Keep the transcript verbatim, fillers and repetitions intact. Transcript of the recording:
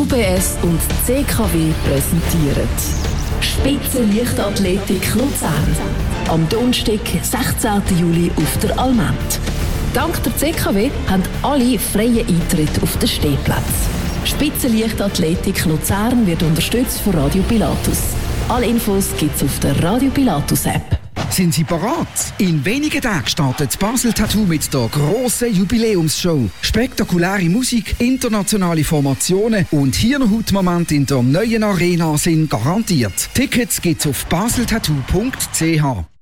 U B S und C K W präsentieren Spitzenleichtathletik Luzern. Am Donnerstag, sechzehnten Juli auf der Almend. Dank der C K W haben alle freien Eintritt auf den Stehplatz. Spitzenleichtathletik Luzern wird unterstützt von Radio Pilatus. Alle Infos gibt's auf der Radio Pilatus App. Sind Sie bereit? In wenigen Tagen startet Basel Tattoo mit der grossen Jubiläumsshow. Spektakuläre Musik, internationale Formationen und Hirnhautmomente in der neuen Arena sind garantiert. Tickets gibt's auf baseltattoo punkt c h.